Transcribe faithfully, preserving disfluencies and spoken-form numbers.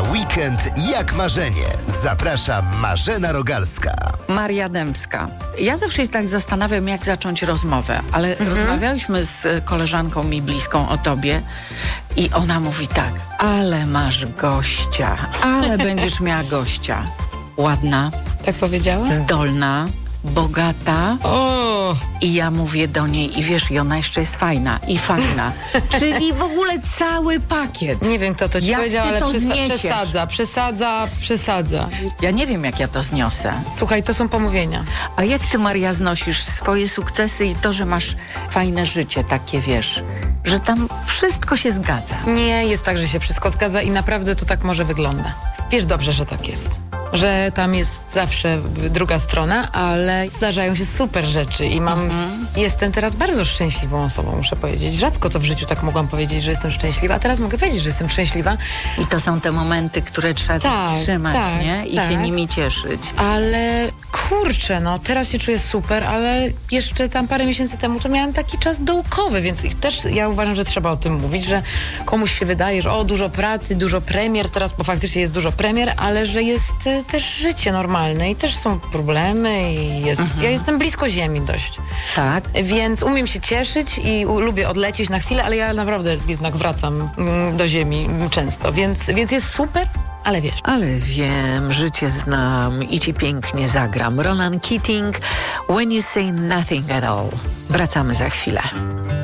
weekend jak marzenie. Zaprasza Marzena Rogalska. Maria Dębska. Ja zawsze się tak zastanawiam, jak zacząć rozmowę, ale mhm. rozmawiałyśmy z koleżanką mi bliską o tobie i ona mówi tak: ale masz gościa, ale będziesz miała gościa. Ładna. Tak powiedziała? Zdolna, bogata. O! I ja mówię do niej, i wiesz, i ona jeszcze jest fajna i fajna. Czyli w ogóle cały pakiet. Nie wiem, kto to ci Jak powiedział, ty ale to przesa- zniesiesz? przesadza, przesadza, przesadza. Ja nie wiem, jak ja to zniosę. Słuchaj, to są pomówienia. A jak ty, Maria, znosisz swoje sukcesy i to, że masz fajne życie, takie, wiesz, że tam wszystko się zgadza? Nie jest tak, że się wszystko zgadza i naprawdę to tak może wygląda. Wiesz dobrze, że tak jest. Że tam jest zawsze druga strona, ale zdarzają się super rzeczy i mam, mhm. jestem teraz bardzo szczęśliwą osobą, muszę powiedzieć. Rzadko to w życiu tak mogłam powiedzieć, że jestem szczęśliwa, a teraz mogę powiedzieć, że jestem szczęśliwa. I to są te momenty, które trzeba tak, trzymać, tak, nie? I tak. się nimi cieszyć. Ale kurczę, no teraz się czuję super, ale jeszcze tam parę miesięcy temu to miałam taki czas dołkowy, więc ich też ja uważam, że trzeba o tym mówić, że komuś się wydaje, że o, dużo pracy, dużo premier teraz, bo faktycznie jest dużo premier, ale że jest y, też życie normalne i też są problemy i jest, mhm. ja jestem blisko ziemi dość. Tak. Więc umiem się cieszyć i u, lubię odlecieć na chwilę, ale ja naprawdę jednak wracam mm, do ziemi mm, często, więc, więc jest super. Ale wiesz. Ale wiem, życie znam i ci pięknie zagram. Ronan Keating, When You Say Nothing at All. Wracamy za chwilę.